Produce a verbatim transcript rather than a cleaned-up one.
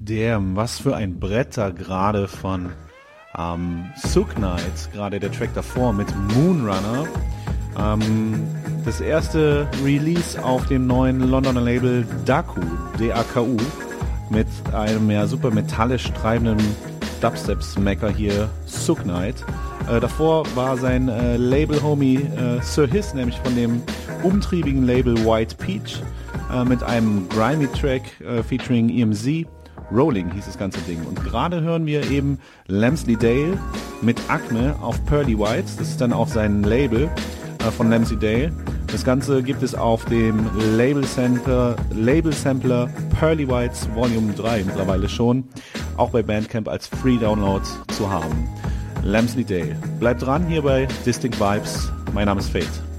Damn, was für ein Brett da gerade von ähm, Suge Knight, gerade der Track davor mit Moonrunner. Ähm, das erste Release auf dem neuen Londoner Label Daku, D A K U, mit einem ja super metallisch treibenden Dubstep-Smacker hier, Suge Knight. Äh, davor war sein äh, Label-Homie äh, Sir Hiss, nämlich von dem umtriebigen Label White Peach, äh, mit einem Grimy-Track äh, featuring E M Z. Rolling hieß das ganze Ding. Und gerade hören wir eben Lamsley-Dale mit Acme auf Pearly Whites. Das ist dann auch sein Label äh, von Lamsley-Dale. Das Ganze gibt es auf dem Label-Sampler, Label-Sampler Pearly Whites Volume drei mittlerweile schon. Auch bei Bandcamp als Free-Download zu haben. Lamsley-Dale. Bleibt dran hier bei Distinct Vibes. Mein Name ist Fate.